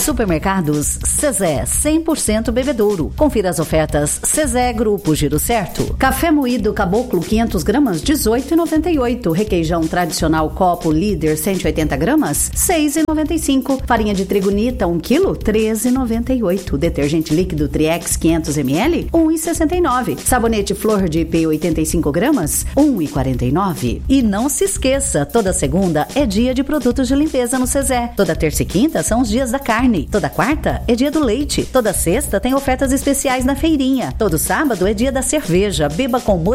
Supermercados Cezé, 100% bebedouro. Confira as ofertas Cezé Grupo Giro Certo. Café moído Caboclo 500 gramas, 18,98. Requeijão tradicional Copo Líder 180 gramas, 6,95. Farinha de trigo Nita 1 kg, 13,98. Detergente líquido Triex 500 ml, 1,69. Sabonete Flor de IP 85 gramas, 1,49. E não se esqueça, toda segunda é dia de produtos de limpeza no Cezé. Toda terça e quinta são os dias da carne. Toda quarta é dia do leite. Toda sexta tem ofertas especiais na feirinha. Todo sábado é dia da cerveja. Beba com